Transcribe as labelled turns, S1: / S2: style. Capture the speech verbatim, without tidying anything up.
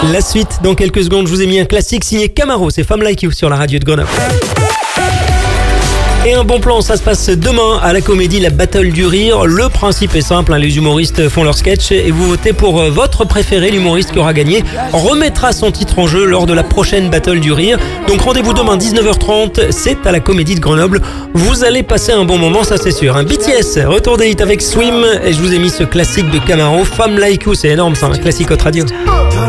S1: La suite, dans quelques secondes, je vous ai mis un classique signé Camaro, c'est Femme Like You sur la radio de Grenoble. Et un bon plan, ça se passe demain à la Comédie, la Battle du Rire. Le principe est simple, hein, les humoristes font leur sketch et vous votez pour votre préféré. L'humoriste qui aura gagné remettra son titre en jeu lors de la prochaine Battle du Rire. Donc rendez-vous demain dix-neuf heures trente, c'est à la Comédie de Grenoble. Vous allez passer un bon moment, ça c'est sûr. Un B T S, retour des hits avec Swim, et je vous ai mis ce classique de Camaro, Femme Like You, c'est énorme, c'est un classique haute radio.